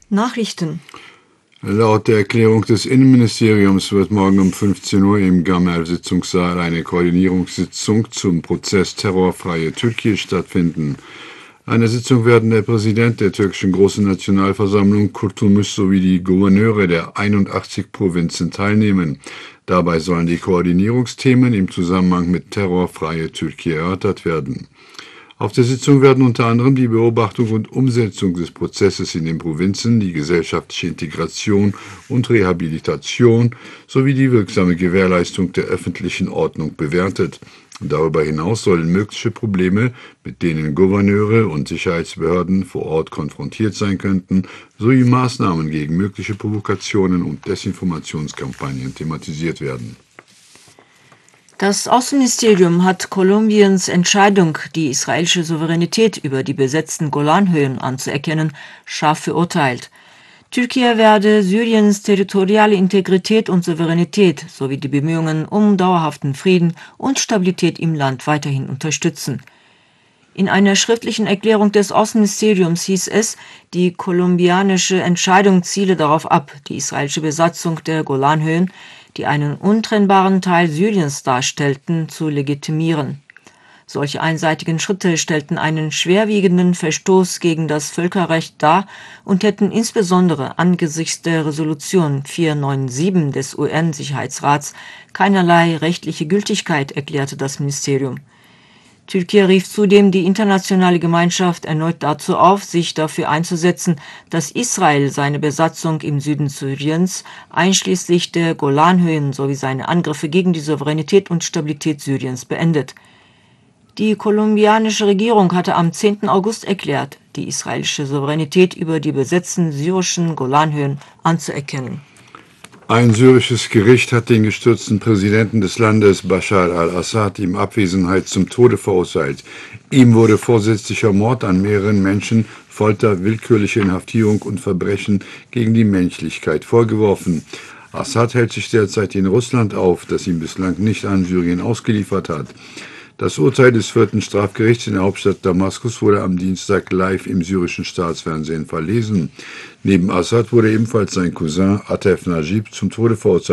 Nachrichten. Laut der Erklärung des Innenministeriums wird morgen um 15 Uhr im Gamal-Sitzungssaal eine Koordinierungssitzung zum Prozess Terrorfreie Türkei stattfinden. An der Sitzung werden der Präsident der türkischen Großen Nationalversammlung Kurtulmuş sowie die Gouverneure der 81 Provinzen teilnehmen. Dabei sollen die Koordinierungsthemen im Zusammenhang mit Terrorfreie Türkei erörtert werden. Auf der Sitzung werden unter anderem die Beobachtung und Umsetzung des Prozesses in den Provinzen, die gesellschaftliche Integration und Rehabilitation sowie die wirksame Gewährleistung der öffentlichen Ordnung bewertet. Darüber hinaus sollen mögliche Probleme, mit denen Gouverneure und Sicherheitsbehörden vor Ort konfrontiert sein könnten, sowie Maßnahmen gegen mögliche Provokationen und Desinformationskampagnen thematisiert werden. Das Außenministerium hat Kolumbiens Entscheidung, die israelische Souveränität über die besetzten Golanhöhen anzuerkennen, scharf verurteilt. Türkei werde Syriens territoriale Integrität und Souveränität sowie die Bemühungen um dauerhaften Frieden und Stabilität im Land weiterhin unterstützen. In einer schriftlichen Erklärung des Außenministeriums hieß es, die kolumbianische Entscheidung ziele darauf ab, die israelische Besatzung der Golanhöhen, die einen untrennbaren Teil Syriens darstellten, zu legitimieren. Solche einseitigen Schritte stellten einen schwerwiegenden Verstoß gegen das Völkerrecht dar und hätten insbesondere angesichts der Resolution 497 des UN-Sicherheitsrats keinerlei rechtliche Gültigkeit, erklärte das Ministerium. Türkei rief zudem die internationale Gemeinschaft erneut dazu auf, sich dafür einzusetzen, dass Israel seine Besatzung im Süden Syriens, einschließlich der Golanhöhen sowie seine Angriffe gegen die Souveränität und Stabilität Syriens beendet. Die kolumbianische Regierung hatte am 10. August erklärt, die israelische Souveränität über die besetzten syrischen Golanhöhen anzuerkennen. Ein syrisches Gericht hat den gestürzten Präsidenten des Landes Bashar al-Assad in Abwesenheit zum Tode verurteilt. Ihm wurde vorsätzlicher Mord an mehreren Menschen, Folter, willkürliche Inhaftierung und Verbrechen gegen die Menschlichkeit vorgeworfen. Assad hält sich derzeit in Russland auf, das ihn bislang nicht an Syrien ausgeliefert hat. Das Urteil des 4. Strafgerichts in der Hauptstadt Damaskus wurde am Dienstag live im syrischen Staatsfernsehen verlesen. Neben Assad wurde ebenfalls sein Cousin Atef Najib zum Tode verurteilt.